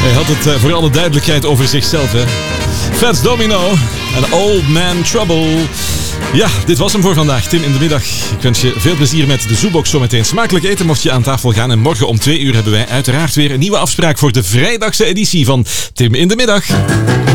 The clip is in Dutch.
Hij had het voor alle duidelijkheid over zichzelf, hè. Fats Domino en Old Man Trouble. Ja, dit was hem voor vandaag. Tim in de middag. Ik wens je veel plezier met de Zoobox zometeen. Smakelijk eten mocht je aan tafel gaan. En morgen om 2 uur hebben wij uiteraard weer een nieuwe afspraak voor de vrijdagse editie van Tim in de middag.